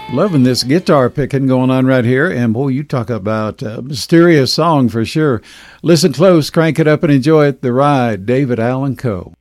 Loving this guitar picking going on right here. And boy, you talk about a mysterious song for sure. Listen close, crank it up, and enjoy it. The Ride, David Allan Coe.